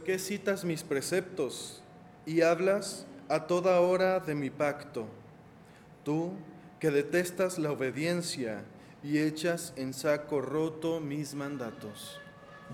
¿Por qué citas mis preceptos y hablas a toda hora de mi pacto? Tú, que detestas la obediencia y echas en saco roto mis mandatos.